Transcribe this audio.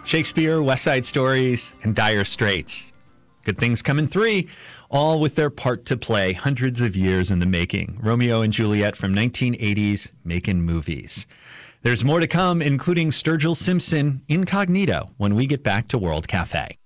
Shakespeare, West Side Stories, and Dire Straits. Good Things Come in 3, all with their part to play, hundreds of years in the making. Romeo and Juliet from 1980s, making movies. There's more to come, including Sturgill Simpson Incognito, when we get back to World Cafe.